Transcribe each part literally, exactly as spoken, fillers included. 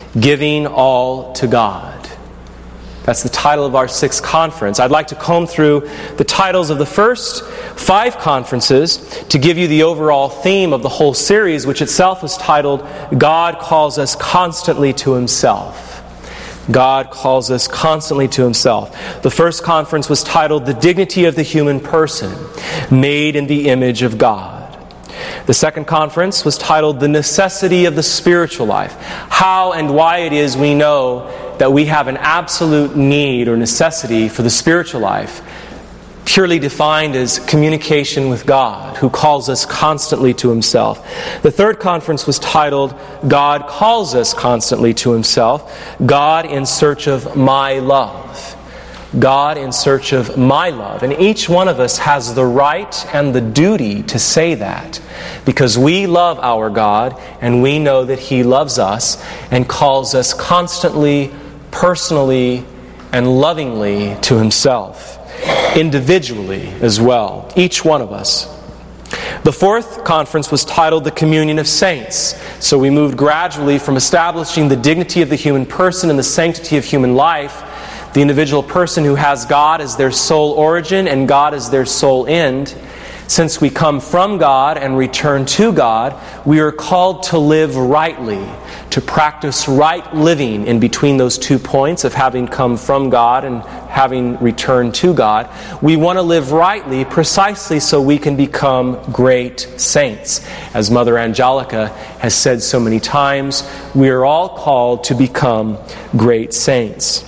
Giving All to God. That's the title of our sixth conference. I'd like to comb through the titles of the first five conferences to give you the overall theme of the whole series, which itself was titled, God Calls Us Constantly to Himself. God calls us constantly to Himself. The first conference was titled, The Dignity of the Human Person, Made in the Image of God. The second conference was titled, The Necessity of the Spiritual Life, how and why it is we know that we have an absolute need or necessity for the spiritual life, purely defined as communication with God, who calls us constantly to Himself. The third conference was titled, God Calls Us Constantly to Himself, God in Search of My Love. God in search of my love. And each one of us has the right and the duty to say that, because we love our God and we know that He loves us and calls us constantly, personally, and lovingly to Himself. Individually as well. Each one of us. The fourth conference was titled The Communion of Saints. So we moved gradually from establishing the dignity of the human person and the sanctity of human life, the individual person who has God as their sole origin and God as their sole end. Since we come from God and return to God, we are called to live rightly, to practice right living in between those two points of having come from God and having returned to God. We want to live rightly precisely so we can become great saints. As Mother Angelica has said so many times, we are all called to become great saints.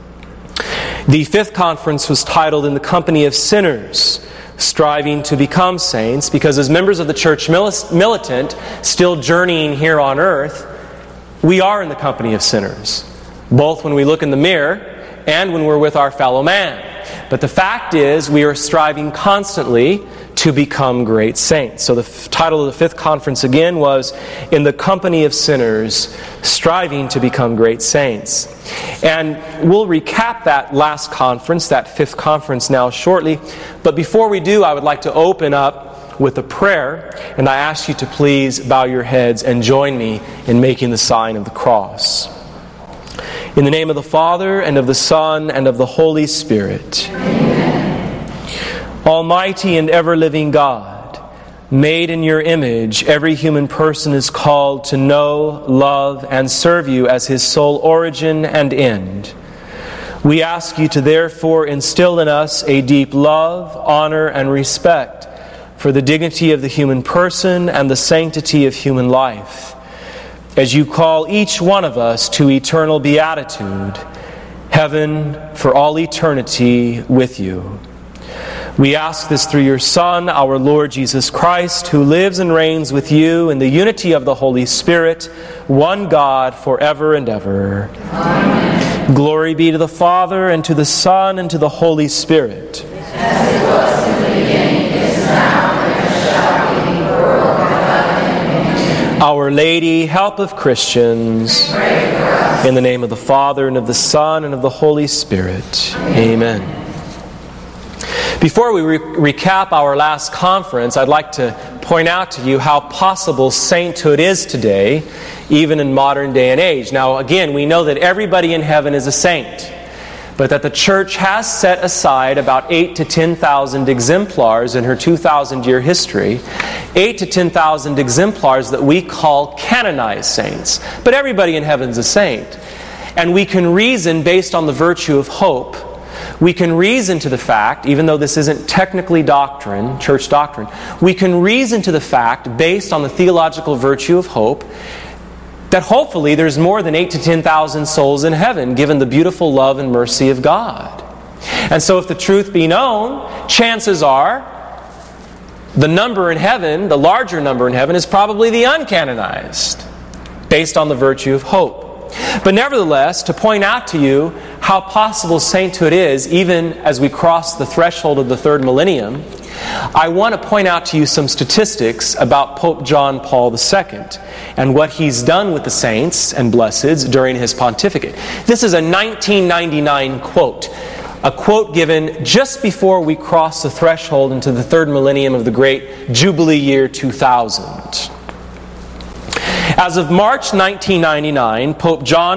The fifth conference was titled In the Company of Sinners, Striving to Become Saints, because as members of the church militant, still journeying here on earth, we are in the company of sinners, both when we look in the mirror and when we're with our fellow man. But the fact is, we are striving constantly to become great saints. So the f- title of the fifth conference again was In the Company of Sinners, Striving to Become Great Saints. And we'll recap that last conference, that fifth conference now shortly. But before we do, I would like to open up with a prayer, and I ask you to please bow your heads and join me in making the sign of the cross. In the name of the Father, and of the Son, and of the Holy Spirit. Amen. Almighty and ever-living God, made in your image, every human person is called to know, love, and serve you as his sole origin and end. We ask you to therefore instill in us a deep love, honor, and respect for the dignity of the human person and the sanctity of human life, as you call each one of us to eternal beatitude, heaven for all eternity with you. We ask this through your Son, our Lord Jesus Christ, who lives and reigns with you in the unity of the Holy Spirit, one God, forever and ever. Amen. Glory be to the Father, and to the Son, and to the Holy Spirit. As it was in the beginning, is now, and ever shall be, world without end. Our Lady, help of Christians, Pray for us. In the name of the Father, and of the Son, and of the Holy Spirit. Amen. Amen. Before we re- recap our last conference, I'd like to point out to you how possible sainthood is today, even in modern day and age. Now, again, we know that everybody in heaven is a saint, but that the church has set aside about eight to ten thousand exemplars in her two thousand year history, eight to ten thousand exemplars that we call canonized saints. But everybody in heaven's a saint. And we can reason based on the virtue of hope. We can reason to the fact, even though this isn't technically doctrine, church doctrine, we can reason to the fact, based on the theological virtue of hope, that hopefully there's more than eight to ten thousand souls in heaven, given the beautiful love and mercy of God. And so if the truth be known, chances are the number in heaven, the larger number in heaven, is probably the uncanonized, based on the virtue of hope. But nevertheless, to point out to you how possible sainthood is, even as we cross the threshold of the third millennium, I want to point out to you some statistics about Pope John Paul the Second and what he's done with the saints and blesseds during his pontificate. This is a nineteen ninety-nine quote, a quote given just before we cross the threshold into the third millennium of the great Jubilee year two thousand. As of March nineteen ninety-nine, Pope John